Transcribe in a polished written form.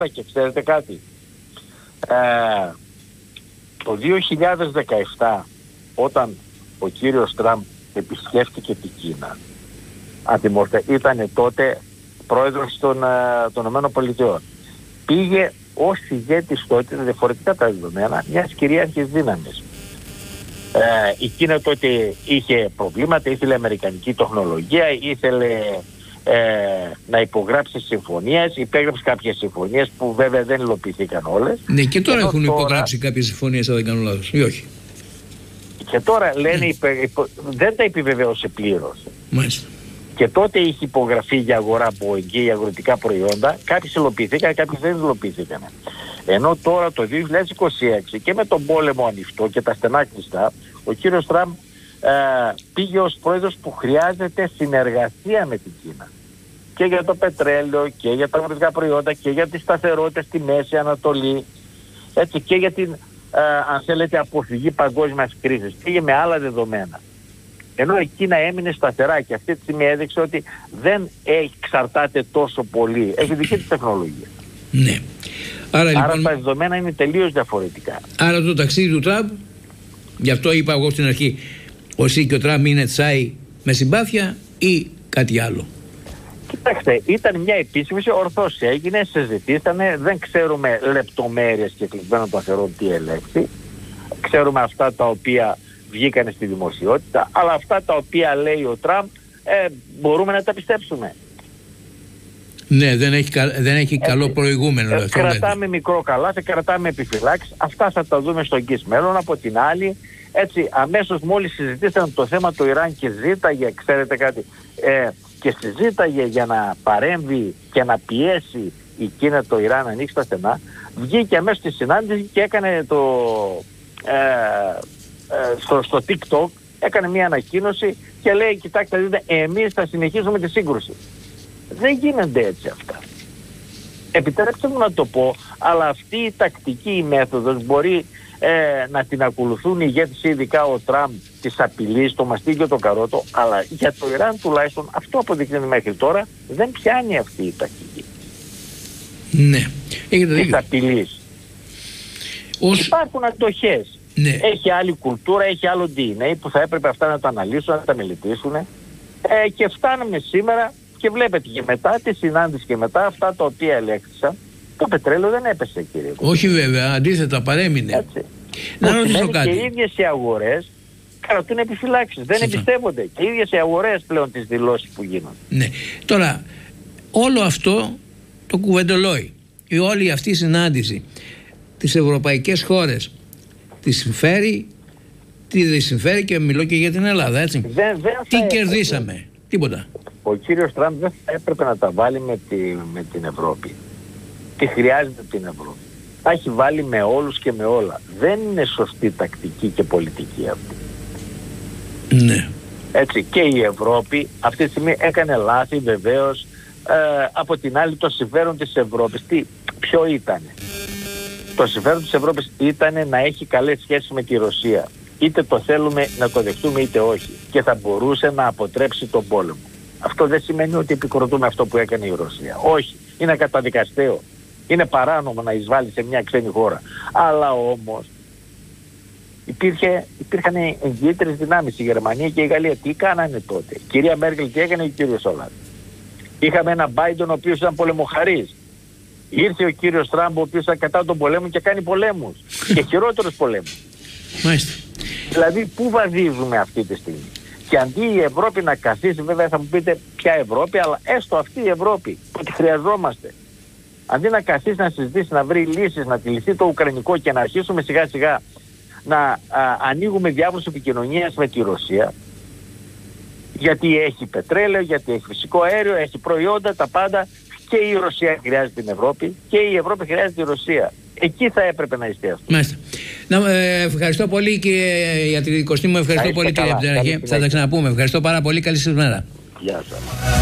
Και ξέρετε κάτι, το 2017 όταν ο κύριος Τραμπ επισκέφτηκε την Κίνα, ήταν τότε πρόεδρος των ΗΠΑ, πήγε ως ηγέτης τότε, διαφορετικά τα δεδομένα, μιας κυρίαρχης δύναμης. Η Κίνα τότε είχε προβλήματα, ήθελε αμερικανική τεχνολογία, ήθελε να υπογράψει συμφωνίες, υπέγραψε κάποιες συμφωνίες που βέβαια δεν υλοποιηθήκαν όλες. Ναι, και τώρα έχουν υπογράψει κάποιες συμφωνίες, αν δεν κάνω λάθος, ή όχι? Και τώρα λένε δεν τα επιβεβαίωσε πλήρως. Μάλιστα. Και τότε είχε υπογραφεί για αγορά Boeing και για αγροτικά προϊόντα. Κάποιοι υλοποιηθήκαν, κάποιοι δεν υλοποιηθήκαν. Ενώ τώρα το 2026 και με τον πόλεμο ανοιχτό και τα στενά κλειστά, ο κύριος Τραμπ πήγε ως πρόεδρος που χρειάζεται συνεργασία με την Κίνα. Και για το πετρέλαιο και για τα αγροτικά προϊόντα και για τη σταθερότητα στη Μέση Ανατολή. Έτσι, και για την, αν θέλετε, αποφυγή παγκόσμιας κρίσης. Πήγε με άλλα δεδομένα. Ενώ η Κίνα έμεινε σταθερά και αυτή τη στιγμή έδειξε ότι δεν εξαρτάται τόσο πολύ. Έχει δική της τεχνολογία. Ναι. Άρα λοιπόν, τα δεδομένα είναι τελείως διαφορετικά. Άρα το ταξίδι του Τραμπ, γι' αυτό είπα εγώ στην αρχή, και ο Τραμπ είναι τσάι με συμπάθεια ή κάτι άλλο? Κοιτάξτε, ήταν μια επίσκεψη, ορθώς έγινε, συζητήσανε, δεν ξέρουμε λεπτομέρειες και κλεισμένων των θερών τι ελέγχθη. Ξέρουμε αυτά τα οποία βγήκαν στη δημοσιότητα, αλλά αυτά τα οποία λέει ο Τραμπ μπορούμε να τα πιστέψουμε. Ναι, δεν έχει καλό προηγούμενο. Κρατάμε μικρό καλάθι, κρατάμε επιφυλάξεις. Αυτά θα τα δούμε στο εγγύς μέλλον. Από την άλλη, έτσι, αμέσως μόλις συζητήσαμε το θέμα του Ιράν και ζήταγε, ξέρετε κάτι, και συζήταγε για να παρέμβει και να πιέσει η Κίνα το Ιράν να ανοίξει τα στενά, βγήκε αμέσως στη συνάντηση και έκανε στο TikTok, έκανε μια ανακοίνωση και λέει, κοιτάξτε, δείτε, εμείς θα συνεχίσουμε τη σύγκρουση. Δεν γίνονται έτσι αυτά. Επιτρέψτε μου να το πω, αλλά αυτή η τακτική, η μέθοδος μπορεί να την ακολουθούν οι ηγέτες, ειδικά ο Τραμπ, της απειλής, το μαστίγιο, το καρότο, αλλά για το Ιράν τουλάχιστον αυτό αποδεικνύει μέχρι τώρα, δεν πιάνει αυτή η τακτική. Ναι, έχετε της απειλής. Υπάρχουν αντοχές. Ναι. Έχει άλλη κουλτούρα, έχει άλλο DNA που θα έπρεπε αυτά να τα αναλύσουν, να τα μελετήσουν. Και φτάνουμε σήμερα και βλέπετε και μετά τη συνάντηση και μετά αυτά τα οποία ελέγχθησαν, το πετρέλαιο δεν έπεσε, κύριε. Όχι βέβαια, αντίθετα παρέμεινε. Έτσι. Να ρωτήσω κάτι. Και οι ίδιες οι αγορές κρατούν επιφυλάξεις. Δεν εμπιστεύονται. Και οι ίδιες οι αγορές πλέον τις δηλώσεις που γίνονται. Ναι. Τώρα, όλο αυτό το κουβεντολόι, η όλη αυτή η συνάντηση, τις ευρωπαϊκές χώρες, τη συμφέρει, τι δεν συμφέρει, και μιλώ και για την Ελλάδα, έτσι. Τι κερδίσαμε? Τίποτα. Ο κύριος Τραμπ δεν θα έπρεπε να τα βάλει με την Ευρώπη. Τι χρειάζεται την Ευρώπη. Τα έχει βάλει με όλους και με όλα. Δεν είναι σωστή τακτική και πολιτική αυτή. Ναι. Έτσι, και η Ευρώπη αυτή τη στιγμή έκανε λάθη βεβαίως. Από την άλλη το συμφέρον της Ευρώπης ποιο ήταν? Το συμφέρον της Ευρώπης ήταν να έχει καλές σχέσεις με τη Ρωσία. Είτε το θέλουμε να το δεχτούμε είτε όχι. Και θα μπορούσε να αποτρέψει τον πόλεμο. Αυτό δεν σημαίνει ότι επικροτούμε αυτό που έκανε η Ρωσία. Όχι. Είναι καταδικαστέο. Είναι παράνομο να εισβάλλει σε μια ξένη χώρα. Αλλά όμως υπήρχαν εγγυήτερες δυνάμεις. Η Γερμανία και η Γαλλία τι κάνανε τότε? Η κυρία Μέρκελ τι έκανε, ο κύριος Όλαντ? Είχαμε ένα Μπάιντον ο οποίος ήταν πολεμοχαρής. Ήρθε ο κύριος Τραμπ ο οποίος ήταν κατά των πολέμων και κάνει πολέμους. Και χειρότερους πολέμους. Μάλιστα. Δηλαδή πού βαδίζουμε αυτή τη στιγμή? Και αντί η Ευρώπη να καθίσει, βέβαια θα μου πείτε ποια Ευρώπη, αλλά έστω αυτή η Ευρώπη που τη χρειαζόμαστε. Αντί να καθίσει να συζητήσει, να βρει λύσεις, να τυλιχθεί το Ουκρανικό και να αρχίσουμε σιγά σιγά να ανοίγουμε διάβλους επικοινωνίας με τη Ρωσία, γιατί έχει πετρέλαιο, γιατί έχει φυσικό αέριο, έχει προϊόντα, τα πάντα, και η Ρωσία χρειάζεται την Ευρώπη και η Ευρώπη χρειάζεται τη Ρωσία. Εκεί θα έπρεπε να εστιαστούμε. Μάλιστα. Ευχαριστώ πολύ και για την 20η μου. Ευχαριστώ πολύ, κύριε Πτεραχή. Θα τα ξαναπούμε. Ευχαριστώ πάρα πολύ. Καλή σας μέρα. Γεια σας.